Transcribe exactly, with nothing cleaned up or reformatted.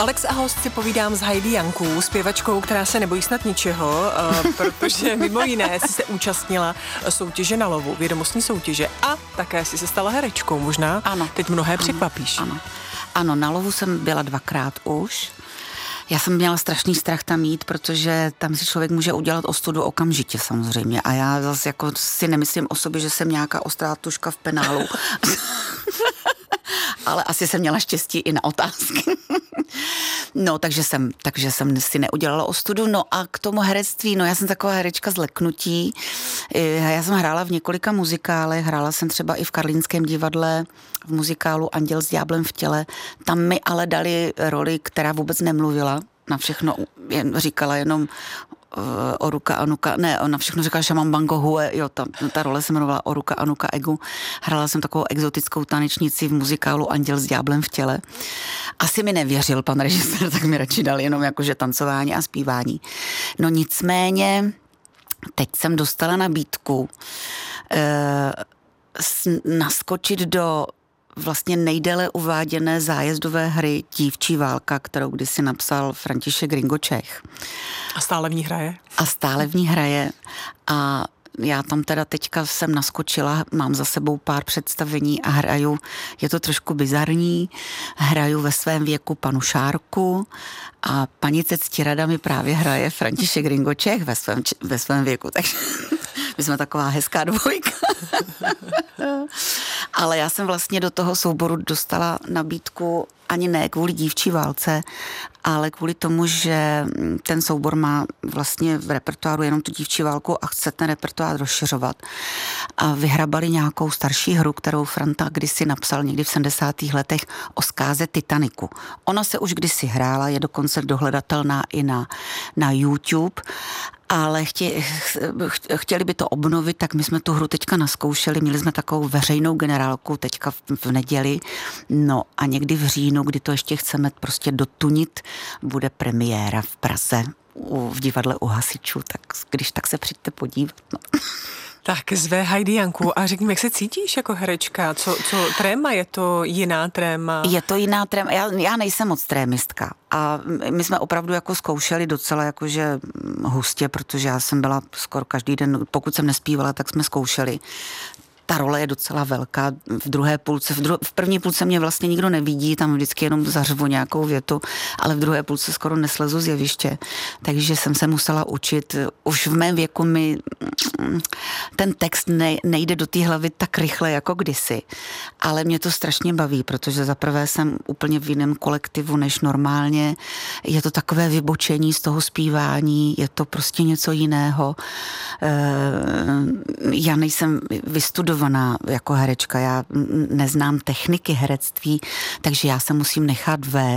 Alex a host si povídám s Heidi Jankou, zpěvačkou, která se nebojí snad ničeho, protože mimo jiné si se účastnila soutěže na lovu, vědomostní soutěže a také si se stala herečkou možná. Ano. Teď mnohé ano, překvapíš. Ano. ano, na lovu jsem byla dvakrát už. Já jsem měla strašný strach tam jít, protože tam si člověk může udělat ostudu okamžitě samozřejmě. A já zase jako si nemyslím o sobě, že jsem nějaká ostrá tuška v penálu. Ale asi jsem měla štěstí i na otázky. No, takže jsem, takže jsem si neudělala ostudu. No a k tomu herectví, no já jsem taková herečka z leknutí. Já jsem hrála v několika muzikálech, hrála jsem třeba i v Karlínském divadle, v muzikálu Anděl s ďáblem v těle. Tam mi ale dali roli, která vůbec nemluvila. Na všechno jen, říkala jenom Oruka Anuka, ne, ona všechno říkala Šaman Bango Hue, jo, ta, ta role se jmenovala Oruka Anuka Egu. Hrála jsem takovou exotickou tanečnici v muzikálu Anděl s ďáblem v těle. Asi mi nevěřil pan režisér, tak mi radši dal jenom jakože tancování a zpívání. No nicméně, teď jsem dostala nabídku eh, naskočit do vlastně nejdéle uváděné zájezdové hry Dívčí válka, kterou kdysi napsal František Ringočech. A stále v ní hraje? A stále v ní hraje. A já tam teda teďka jsem naskočila, mám za sebou pár představení a hraju, je to trošku bizarní, hraju ve svém věku panu Šárku a panice Ctirada mi právě hraje František Ringočech ve svém, ve svém věku, takže my jsme taková hezká dvojka. Ale já jsem vlastně do toho souboru dostala nabídku ani ne kvůli Dívčí válce, ale kvůli tomu, že ten soubor má vlastně v repertoáru jenom tu Dívčí válku a chce ten repertoár rozšiřovat. A vyhrabali nějakou starší hru, kterou Franta kdysi napsal někdy v sedmdesátých letech o zkáze Titaniku. Ona se už kdysi hrála, je dokonce dohledatelná i na, na YouTube, ale chtě, chtěli by to obnovit, tak my jsme tu hru teďka naskoušeli, měli jsme takovou veřejnou generálku teďka v, v neděli, no a někdy v říjnu, kdy to ještě chceme prostě dotunit, bude premiéra v Praze u, v divadle u Hasičů, tak když tak se přijďte podívat. No. Tak zve Heidi Janku a řekni, jak se cítíš jako herečka? Co, co tréma? Je to jiná tréma? Je to jiná tréma. Já, já nejsem moc trémistka. A my jsme opravdu jako zkoušeli docela jakože hustě, protože já jsem byla skoro každý den, pokud jsem nespívala, tak jsme zkoušeli. Ta role je docela velká. V druhé půlce, v, dru, v první půlce mě vlastně nikdo nevidí, tam vždycky jenom zařvu nějakou větu, ale v druhé půlce skoro neslezu z jeviště. Takže jsem se musela učit. Už v mém věku mi ten text ne, nejde do té hlavy tak rychle jako kdysi. Ale mě to strašně baví, protože zaprvé jsem úplně v jiném kolektivu než normálně. Je to takové vybočení z toho zpívání, je to prostě něco jiného. Já nejsem vystudovaná jako herečka, já neznám techniky herectví, takže já se musím nechat vést.